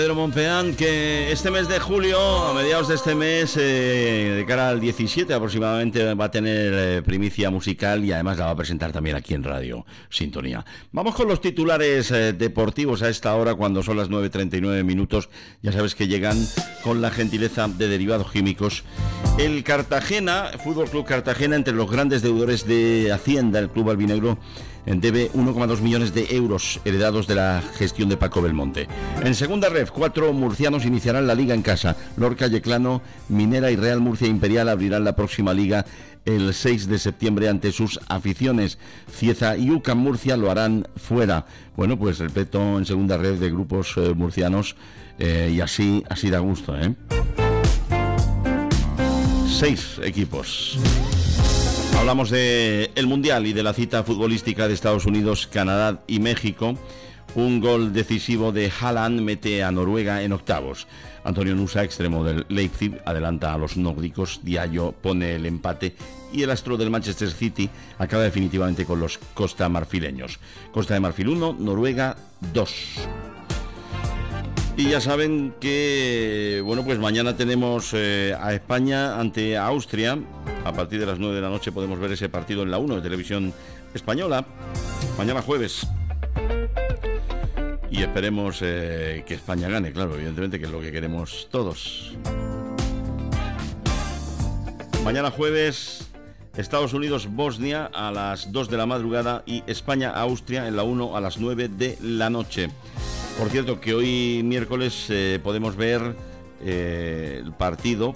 Pedro Monpeán, que este mes de julio, a mediados de este mes, de cara al 17 aproximadamente, va a tener primicia musical y además la va a presentar también aquí en Radio Sintonía. Vamos con los titulares deportivos a esta hora, cuando son las 9:39 minutos. Ya sabes que llegan con la gentileza de Derivados Químicos. El Cartagena, Fútbol Club Cartagena, entre los grandes deudores de Hacienda, el club albinegro debe 1,2 millones de euros heredados de la gestión de Paco Belmonte. En segunda ref, 4 murcianos iniciarán la liga en casa. Lorca, Yeclano, Minera y Real Murcia Imperial abrirán la próxima liga el 6 de septiembre ante sus aficiones. Cieza y UCAM Murcia lo harán fuera. Bueno, pues repito, en segunda ref de grupos murcianos, y así da gusto, 6 equipos. Hablamos del Mundial y de la cita futbolística de Estados Unidos, Canadá y México. Un gol decisivo de Haaland mete a Noruega en octavos. Antonio Nusa, extremo del Leipzig, adelanta a los nórdicos. Diallo pone el empate y el astro del Manchester City acaba definitivamente con los costamarfileños. Costa de Marfil 1, Noruega 2. Y ya saben que, bueno, pues mañana tenemos a España ante Austria. A partir de las 9 de la noche podemos ver ese partido en la 1 de Televisión Española. Mañana jueves. Y esperemos que España gane, claro, evidentemente, que es lo que queremos todos. Mañana jueves, Estados Unidos-Bosnia a las 2 de la madrugada y España-Austria en la 1 a las 9 de la noche. Por cierto, que hoy miércoles podemos ver el partido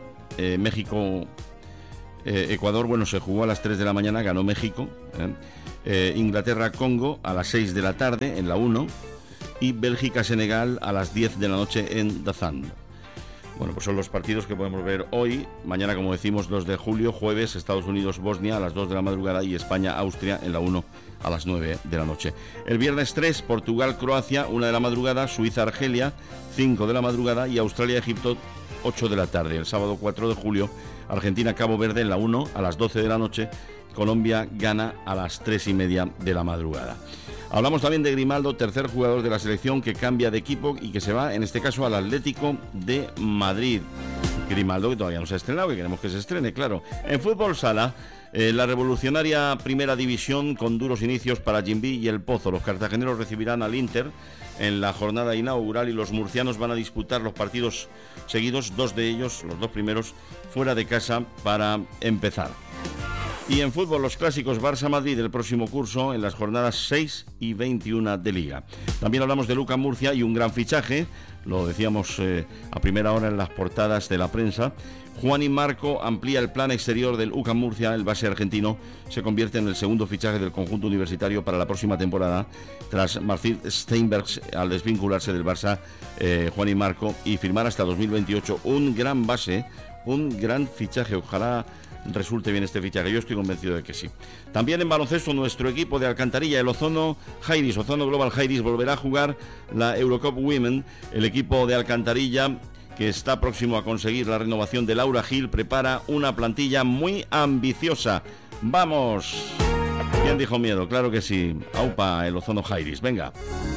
México-Ecuador. Bueno, se jugó a las 3 de la mañana, ganó México. Inglaterra-Congo a las 6 de la tarde en la 1 y Bélgica-Senegal a las 10 de la noche en DAZN. Bueno, pues son los partidos que podemos ver hoy. Mañana, como decimos, 2 de julio, jueves, Estados Unidos-Bosnia a las 2 de la madrugada y España-Austria en la 1 a las 9 de la noche. El viernes 3, Portugal-Croacia, 1 de la madrugada, Suiza-Argelia, 5 de la madrugada y Australia-Egipto, 8 de la tarde. El sábado 4 de julio, Argentina-Cabo Verde en la 1 a las 12 de la noche, Colombia-Ghana a las 3:30 de la madrugada. Hablamos también de Grimaldo, tercer jugador de la selección que cambia de equipo y que se va, en este caso, al Atlético de Madrid. Grimaldo, que todavía no se ha estrenado, que queremos que se estrene, claro. En fútbol sala, la revolucionaria primera división con duros inicios para Jimby y el Pozo. Los cartageneros recibirán al Inter en la jornada inaugural y los murcianos van a disputar los partidos seguidos, 2 de ellos, los 2 primeros, fuera de casa para empezar. Y en fútbol, los clásicos Barça-Madrid el próximo curso en las jornadas 6 y 21 de Liga. También hablamos de UCAM Murcia y un gran fichaje, lo decíamos a primera hora en las portadas de la prensa. Juani Marco amplía el plan exterior del UCAM Murcia. El base argentino se convierte en el segundo fichaje del conjunto universitario para la próxima temporada, tras Marcin Steinberg al desvincularse del Barça, Juani Marco, y firmar hasta 2028. Un gran base, un gran fichaje. Ojalá resulte bien este fichaje, yo estoy convencido de que sí. También en baloncesto, nuestro equipo de Alcantarilla, el Ozono Global Jairis, volverá a jugar la Eurocup Women. El equipo de Alcantarilla, que está próximo a conseguir la renovación de Laura Gil, prepara una plantilla muy ambiciosa. ¡Vamos! ¿Quién dijo miedo? Claro que sí. Aupa, el Ozono Jairis, venga.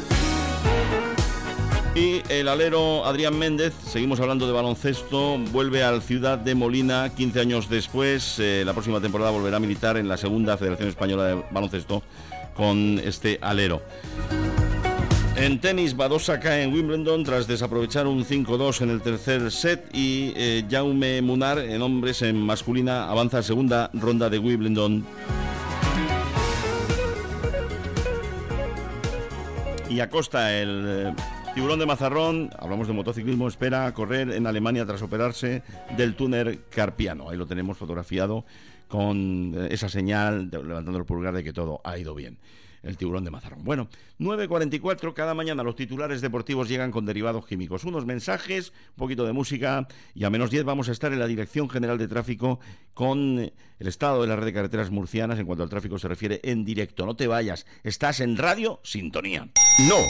Y el alero Adrián Méndez, seguimos hablando de baloncesto, vuelve al Ciudad de Molina 15 años después. La próxima temporada volverá a militar en la segunda Federación Española de Baloncesto con este alero. En tenis, Badosa cae en Wimbledon tras desaprovechar un 5-2 en el tercer set y Jaume Munar en hombres, en masculina, avanza a segunda ronda de Wimbledon. Y Acosta, el tiburón de Mazarrón, hablamos de motociclismo, espera correr en Alemania tras operarse del túnel carpiano. Ahí lo tenemos fotografiado con esa señal, levantando el pulgar de que todo ha ido bien. El tiburón de Mazarrón. Bueno, 9:44, cada mañana los titulares deportivos llegan con Derivados Químicos. Unos mensajes, un poquito de música y a menos 10 vamos a estar en la Dirección General de Tráfico con el estado de la red de carreteras murcianas en cuanto al tráfico se refiere en directo. No te vayas, estás en Radio Sintonía.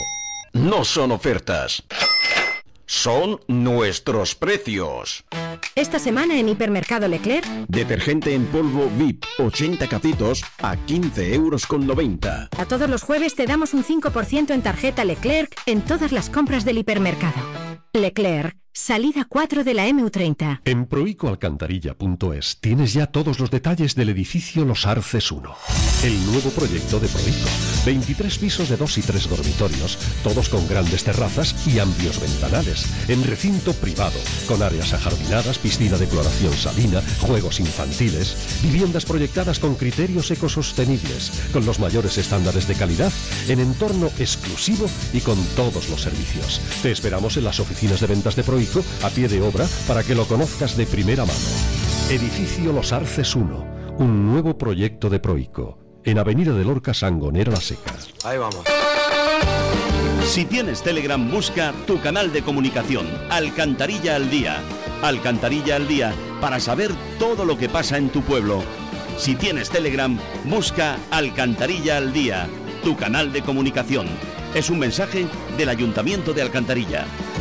No son ofertas, son nuestros precios. Esta semana en Hipermercado Leclerc, detergente en polvo VIP 80 capitos a 15,90 €. A todos los jueves te damos un 5% en tarjeta Leclerc en todas las compras del hipermercado. Leclerc, salida 4 de la MU30. En proicoalcantarilla.es tienes ya todos los detalles del edificio Los Arces 1. El nuevo proyecto de Proico. 23 pisos de 2 y 3 dormitorios, todos con grandes terrazas y amplios ventanales, en recinto privado, con áreas ajardinadas, piscina de cloración salina, juegos infantiles, viviendas proyectadas con criterios ecosostenibles, con los mayores estándares de calidad, en entorno exclusivo y con todos los servicios. Te esperamos en las oficinas de ventas de Proico, a pie de obra, para que lo conozcas de primera mano. Edificio Los Arces 1, un nuevo proyecto de Proico, en Avenida de Lorca, Sangonera La Seca. Ahí vamos. Si tienes Telegram, busca tu canal de comunicación, Alcantarilla al Día. Alcantarilla al Día, para saber todo lo que pasa en tu pueblo. Si tienes Telegram, busca Alcantarilla al Día, tu canal de comunicación. Es un mensaje del Ayuntamiento de Alcantarilla.